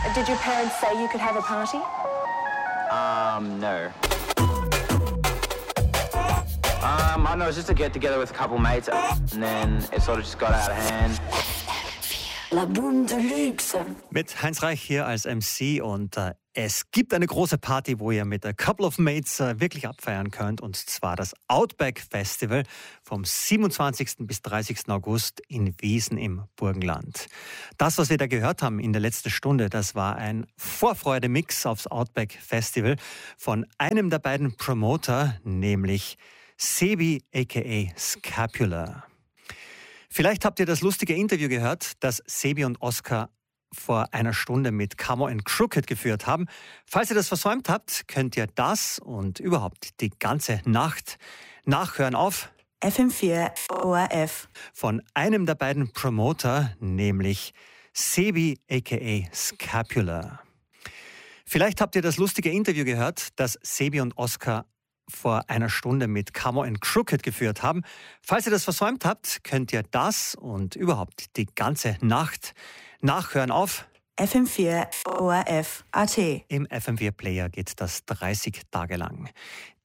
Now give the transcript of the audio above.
Did your parents say you could have a party? No. I don't know, it was just a get-together with a couple mates, and then it sort of just got out of hand. La Boom Deluxe. Mit Heinz Reich hier als MC und es gibt eine große Party, wo ihr mit a couple of mates wirklich abfeiern könnt, und zwar das Outback Festival vom 27. bis 30. August in Wiesen im Burgenland. Das, was wir da gehört haben in der letzten Stunde, das war ein Vorfreude-Mix aufs Outback Festival von einem der beiden Promoter, nämlich Sebi aka Scapula. Vielleicht habt ihr das lustige Interview gehört, das Sebi und Oscar vor einer Stunde mit Camo and Crooked geführt haben. Falls ihr das versäumt habt, könnt ihr das und überhaupt die ganze Nacht nachhören auf FM4 ORF. von einem der beiden Promoter, nämlich Sebi aka Scapula. Vielleicht habt ihr das lustige Interview gehört, das Sebi und Oscar vor einer Stunde mit Camo and Crooked geführt haben. Falls ihr das versäumt habt, könnt ihr das und überhaupt die ganze Nacht nachhören auf FM4 ORF AT. Im FM4 Player geht das 30 Tage lang.